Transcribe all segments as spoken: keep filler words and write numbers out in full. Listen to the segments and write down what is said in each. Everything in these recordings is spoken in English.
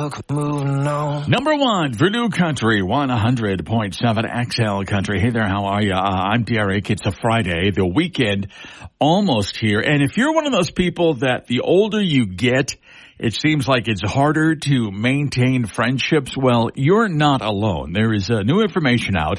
fuck, moving on. Number one for New Country, one hundred point seven X L Country. Hey there, how are you? Uh, I'm Derek. It's a Friday, the weekend almost here. And if you're one of those people that the older you get, it seems like it's harder to maintain friendships, well, you're not alone. There is uh, new information out.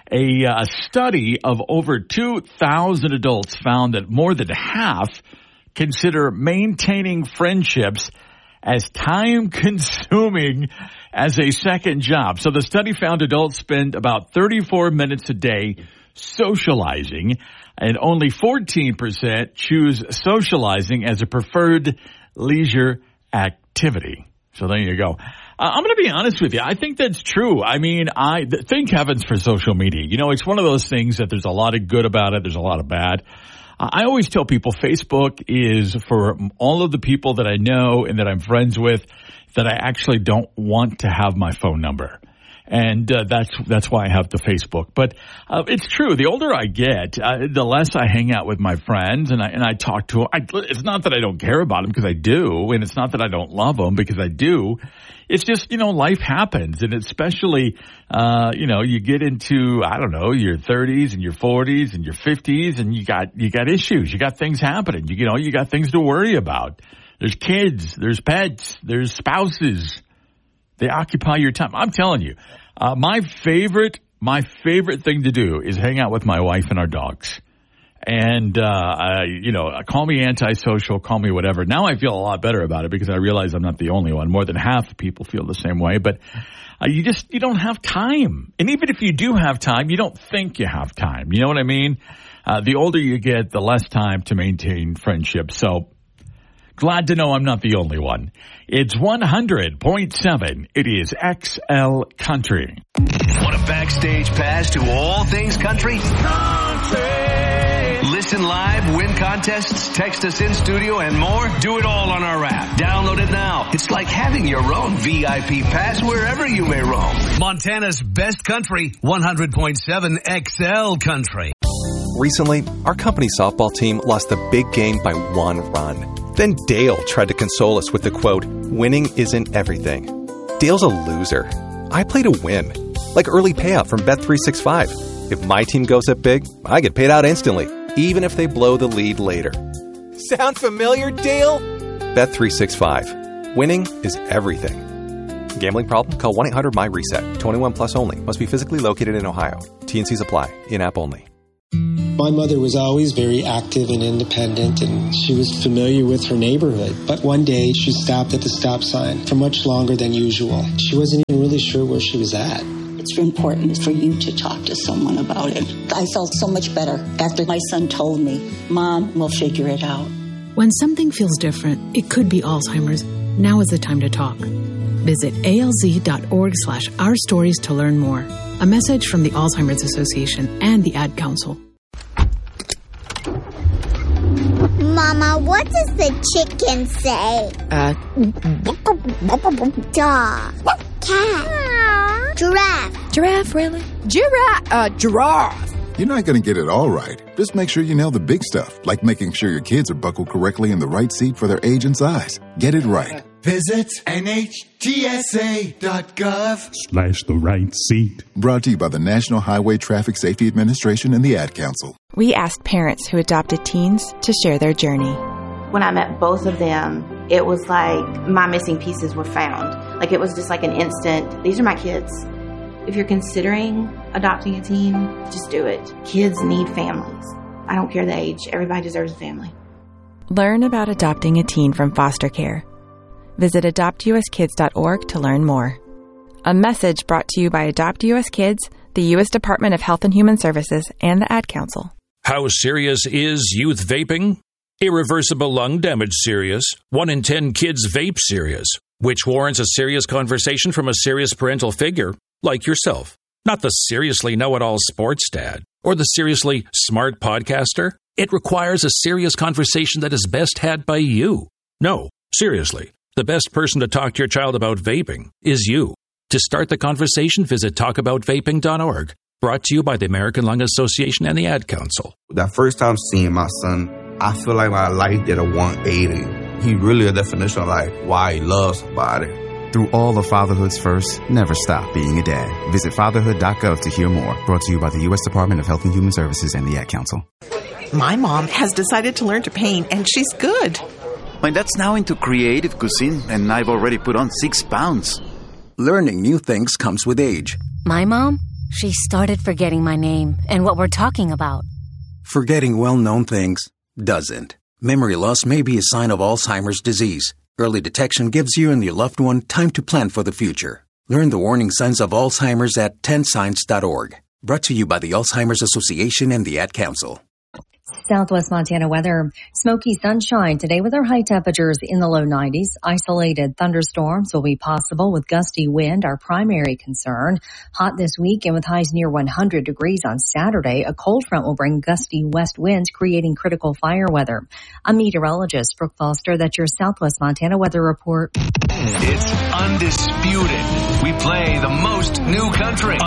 A uh, study of over two thousand adults found that more than half consider maintaining friendships as time-consuming as a second job. So the study found adults spend about thirty-four minutes a day socializing, and only fourteen percent choose socializing as a preferred leisure activity. So there you go. Uh, I'm going to be honest with you. I think that's true. I mean, I th- thank heavens for social media. You know, it's one of those things that there's a lot of good about it. There's a lot of bad. Uh, I always tell people Facebook is for all of the people that I know and that I'm friends with that I actually don't want to have my phone number. And uh, that's that's why I have the Facebook. But uh, it's true. The older I get, uh, the less I hang out with my friends and I and I talk to them. I, it's not that I don't care about them, because I do, and it's not that I don't love them, because I do. It's just, you know, life happens, and especially, uh, you know, you get into, I don't know, your thirties and your forties and your fifties, and you got you got issues, you got things happening. You, you know, you got things to worry about. There's kids, there's pets, there's spouses. They occupy your time. I'm telling you, uh, my favorite, my favorite thing to do is hang out with my wife and our dogs. And, uh, I, you know, call me antisocial, call me whatever. Now I feel a lot better about it because I realize I'm not the only one. More than half the people feel the same way. But uh, you just, you don't have time. And even if you do have time, you don't think you have time. You know what I mean? Uh, the older you get, the less time to maintain friendships. So glad to know I'm not the only one. It's one hundred point seven. It is X L Country. Want a backstage pass to all things country? Country! Listen live, win contests, text us in studio, and more? Do it all on our app. Download it now. It's like having your own V I P pass wherever you may roam. Montana's best country, one hundred point seven X L Country. Recently, our company softball team lost the big game by one run. Then Dale tried to console us with the quote, "Winning isn't everything." Dale's a loser. I play to win. Like early payout from Bet three sixty-five. If my team goes up big, I get paid out instantly, even if they blow the lead later. Sound familiar, Dale? Bet three sixty-five. Winning is everything. Gambling problem? Call one eight hundred M Y reset. twenty-one plus only. Must be physically located in Ohio. T and C's apply. In-app only. My mother was always very active and independent, and she was familiar with her neighborhood. But one day, she stopped at the stop sign for much longer than usual. She wasn't even really sure where she was at. It's important for you to talk to someone about it. I felt so much better after my son told me, "Mom, we'll figure it out." When something feels different, it could be Alzheimer's. Now is the time to talk. Visit alz.org slash our stories to learn more. A message from the Alzheimer's Association and the Ad Council. Mama, what does the chicken say? Uh, Dog. Cat. Giraffe. Giraffe, really? Giraffe. Uh, giraffe. You're not going to get it all right. Just make sure you nail the big stuff, like making sure your kids are buckled correctly in the right seat for their age and size. Get it right. Visit N H T S A dot gov slash the right seat. Brought to you by the National Highway Traffic Safety Administration and the Ad Council. We asked parents who adopted teens to share their journey. When I met both of them, it was like my missing pieces were found. Like it was just like an instant, these are my kids. If you're considering adopting a teen, just do it. Kids need families. I don't care the age. Everybody deserves a family. Learn about adopting a teen from foster care. Visit adopt u s kids dot org to learn more. A message brought to you by Adopt U S Kids, the U S Department of Health and Human Services, and the Ad Council. How serious is youth vaping? Irreversible lung damage serious. One in ten kids vape serious, which warrants a serious conversation from a serious parental figure like yourself. Not the seriously know-it-all sports dad or the seriously smart podcaster. It requires a serious conversation that is best had by you. No, seriously. The best person to talk to your child about vaping is you. To start the conversation, visit talk about vaping dot org. Brought to you by the American Lung Association and the Ad Council. That first time seeing my son, I feel like my life did a one eighty. He really a definition of like why he loves somebody. Through all of fatherhood's firsts, never stop being a dad. Visit fatherhood dot gov to hear more. Brought to you by the U S Department of Health and Human Services and the Ad Council. My mom has decided to learn to paint, and she's good. My dad's now into creative cuisine, and I've already put on six pounds. Learning new things comes with age. My mom, she started forgetting my name and what we're talking about. Forgetting well-known things doesn't. Memory loss may be a sign of Alzheimer's disease. Early detection gives you and your loved one time to plan for the future. Learn the warning signs of Alzheimer's at ten signs dot org. Brought to you by the Alzheimer's Association and the Ad Council. Southwest Montana weather. Smoky sunshine today with our high temperatures in the low nineties. Isolated thunderstorms will be possible with gusty wind, our primary concern. Hot this weekend with highs near one hundred degrees on Saturday. A cold front will bring gusty west winds, creating critical fire weather. I'm meteorologist Brooke Foster. That's your Southwest Montana weather report. It's undisputed. We play the most new country.